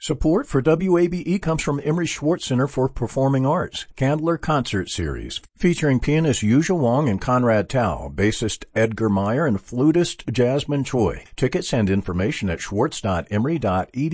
Support for WABE comes from Emery Schwartz Center for Performing Arts, Candler Concert Series, featuring pianist Yuzha Wong and Conrad Tao, bassist Edgar Meyer, and flutist Jasmine Choi. Tickets and information at schwartz.emory.edu.